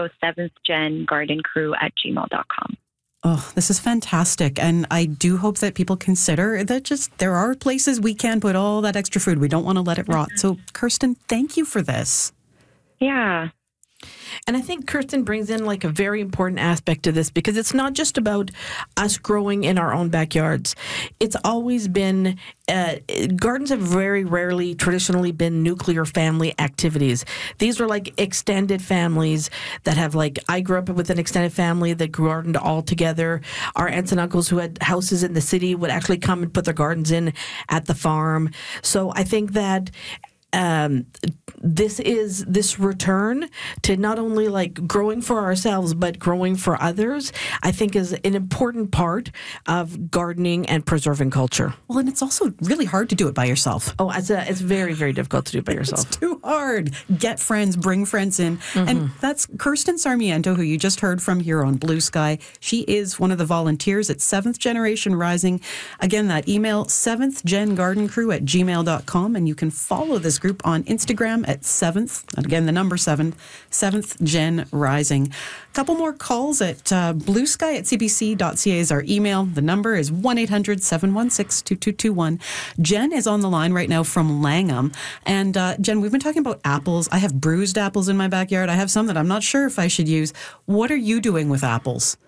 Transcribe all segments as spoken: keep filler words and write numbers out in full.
So seventh gen garden crew at gmail dot com. Oh, this is fantastic. And I do hope that people consider that just there are places we can put all that extra food. We don't want to let it rot. So, Kirsten, thank you for this. Yeah. And I think Kirsten brings in like a very important aspect to this because it's not just about us growing in our own backyards. It's always been, uh, gardens have very rarely traditionally been nuclear family activities. These are like extended families that have like, I grew up with an extended family that gardened all together. Our aunts and uncles who had houses in the city would actually come and put their gardens in at the farm. So I think that Um, this is this return to not only like growing for ourselves, but growing for others, I think is an important part of gardening and preserving culture. Well, and it's also really hard to do it by yourself. Oh, it's, a, it's very, very difficult to do it by yourself. It's too hard. Get friends, bring friends in. Mm-hmm. And that's Kirsten Sarmiento, who you just heard from here on Blue Sky. She is one of the volunteers at Seventh Generation Rising. Again, that email, seventh gen garden crew at gmail dot com. And you can follow this group on Instagram at seventh, and again, the number seven, seventh Gen Rising. A couple more calls at uh, blue sky at c b c dot c a is our email. The number is one eight hundred seven one six two two two one. Jen is on the line right now from Langham. And uh, Jen, we've been talking about apples. I have bruised apples in my backyard. I have some that I'm not sure if I should use. What are you doing with apples?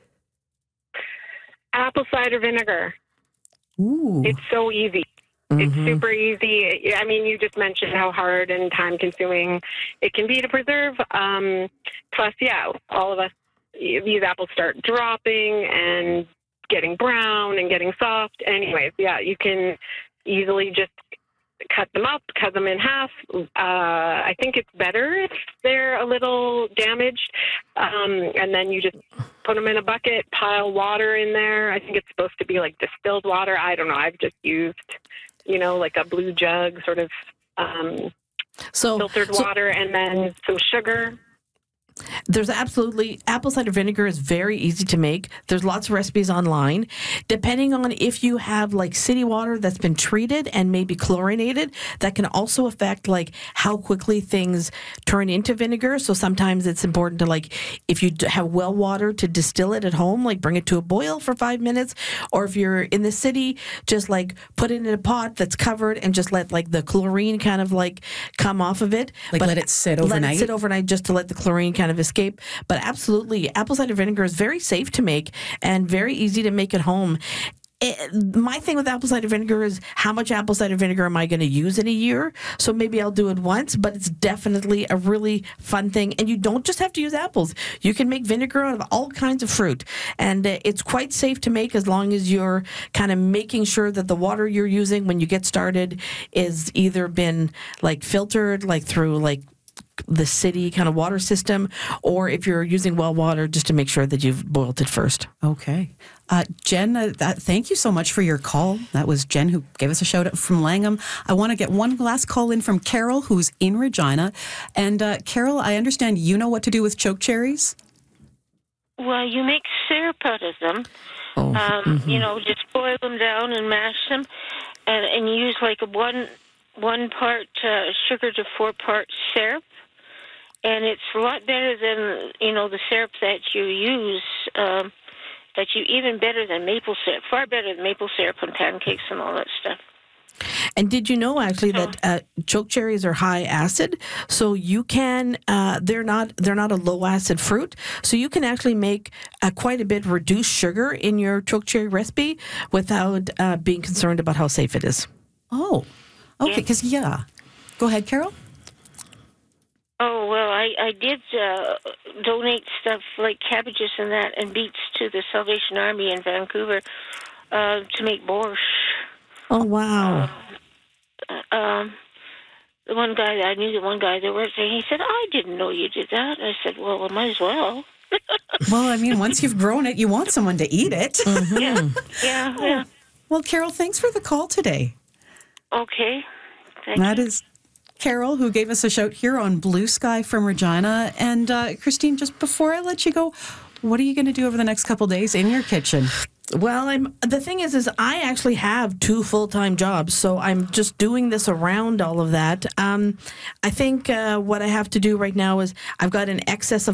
Apple cider vinegar. Ooh. It's so easy. Mm-hmm. It's super easy. I mean, you just mentioned how hard and time-consuming it can be to preserve. Um, plus, yeah, all of us, these apples start dropping and getting brown and getting soft. Anyways, yeah, you can easily just cut them up, cut them in half. Uh, I think it's better if they're a little damaged. Um, and then you just put them in a bucket, pile water in there. I think it's supposed to be like distilled water. I don't know. I've just used, you know, like a blue jug sort of um, so, filtered so, water and then some sugar. There's absolutely, apple cider vinegar is very easy to make. There's lots of recipes online. Depending on if you have like city water that's been treated and maybe chlorinated, that can also affect like how quickly things turn into vinegar. So sometimes it's important to like, if you have well water, to distill it at home, like bring it to a boil for five minutes. Or if you're in the city, just like put it in a pot that's covered and just let like the chlorine kind of like come off of it. Like but let it sit overnight? Let it sit overnight just to let the chlorine kind of escape. But absolutely, apple cider vinegar is very safe to make and very easy to make at home. It, my thing with apple cider vinegar is how much apple cider vinegar am I going to use in a year? So maybe I'll do it once, but it's definitely a really fun thing. And you don't just have to use apples. You can make vinegar out of all kinds of fruit. And uh, it's quite safe to make as long as you're kind of making sure that the water you're using when you get started is either been like filtered, like through like the city kind of water system, or if you're using well water, just to make sure that you've boiled it first. Okay. Uh, Jen, uh, that, thank you so much for your call. That was Jen who gave us a shout out from Langham. I want to get one last call in from Carol, who's in Regina. And uh, Carol, I understand you know what to do with choke cherries? Well, you make syrup out of them. Oh, um, mm-hmm. You know, just boil them down and mash them, and, and use like a one one part uh, sugar to four part syrup. And it's a lot better than, you know, the syrup that you use, um, that you even better than maple syrup, far better than maple syrup on pancakes and all that stuff. And did you know actually that uh, choke cherries are high acid? So you can, uh, they're not they're not a low acid fruit. So you can actually make uh, quite a bit reduced sugar in your choke cherry recipe without uh, being concerned about how safe it is. Oh, okay. Because, yeah. yeah. Go ahead, Carol. Oh, well, I, I did uh, donate stuff like cabbages and that and beets to the Salvation Army in Vancouver uh, to make borscht. Oh, wow. Uh, um, the one guy, I knew the one guy that worked there, he said, I didn't know you did that. I said, well, I might as well. Well, I mean, once you've grown it, you want someone to eat it. Mm-hmm. Yeah, yeah, yeah. Well, Carol, thanks for the call today. Okay. Thank That you. is Carol, who gave us a shout here on Blue Sky from Regina. And uh, Christine, just before I let you go, what are you going to do over the next couple days in your kitchen? Well, I'm. The thing is, is I actually have two full-time jobs, so I'm just doing this around all of that. Um, I think uh, what I have to do right now is I've got an excess of